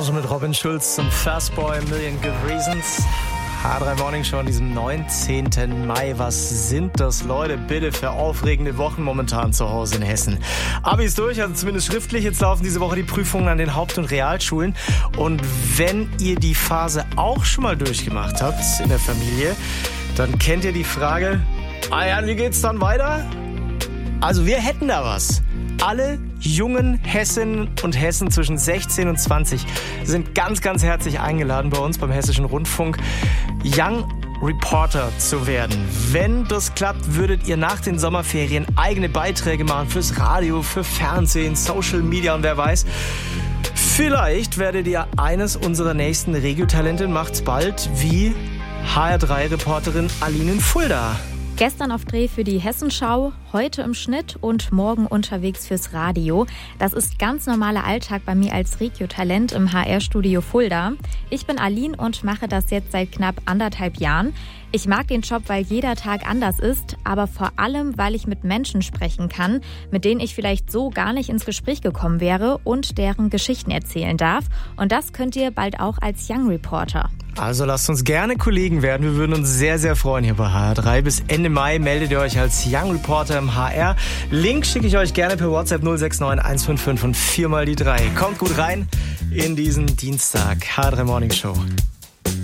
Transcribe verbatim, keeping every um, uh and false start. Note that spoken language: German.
Orange mit Robin Schulz zum First Boy Million Good Reasons. H drei Morning Show an diesem neunzehnten Mai. Was sind das, Leute, bitte für aufregende Wochen momentan zu Hause in Hessen? Abi ist durch, also zumindest schriftlich. Jetzt laufen diese Woche die Prüfungen an den Haupt- und Realschulen. Und wenn ihr die Phase auch schon mal durchgemacht habt in der Familie, dann kennt ihr die Frage, ah ja, wie geht's dann weiter? Also wir hätten da was. Alle jungen Hessinnen und Hessen zwischen sechzehn und zwanzig sind ganz, ganz herzlich eingeladen bei uns beim Hessischen Rundfunk, Young Reporter zu werden. Wenn das klappt, würdet ihr nach den Sommerferien eigene Beiträge machen fürs Radio, für Fernsehen, Social Media und wer weiß. Vielleicht werdet ihr eines unserer nächsten Regiotalente, macht's bald, wie H R drei Reporterin Aline in Fulda. Gestern auf Dreh für die Hessenschau, heute im Schnitt und morgen unterwegs fürs Radio. Das ist ganz normaler Alltag bei mir als Regiotalent im H R-Studio Fulda. Ich bin Aline und mache das jetzt seit knapp anderthalb Jahren. Ich mag den Job, weil jeder Tag anders ist, aber vor allem, weil ich mit Menschen sprechen kann, mit denen ich vielleicht so gar nicht ins Gespräch gekommen wäre und deren Geschichten erzählen darf. Und das könnt ihr bald auch als Young Reporter. Also lasst uns gerne Kollegen werden. Wir würden uns sehr, sehr freuen hier bei H R drei. Bis Ende Mai meldet ihr euch als Young Reporter im H R. Link schicke ich euch gerne per WhatsApp null sechs neun eins fünf fünf und viermal die drei. Kommt gut rein in diesen Dienstag. H R drei Morning Show.